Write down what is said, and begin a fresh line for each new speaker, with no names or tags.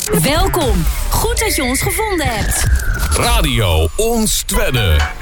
Welkom. Goed dat je ons gevonden hebt.
Radio Ons Twedde.